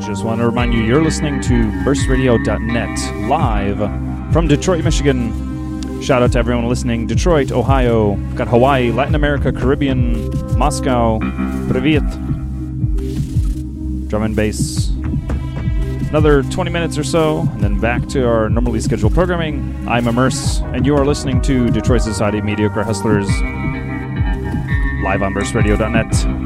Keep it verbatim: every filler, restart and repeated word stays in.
Just want to remind you, you're listening to burst radio dot net, live from Detroit, Michigan. Shout out to everyone listening. Detroit, Ohio, got Hawaii, Latin America, Caribbean, Moscow, Privyet, drum and bass. Another twenty minutes or so, and then back to our normally scheduled programming. I'm Immerse, and you are listening to Detroit Society of Mediocre Hustlers, live on burst radio dot net.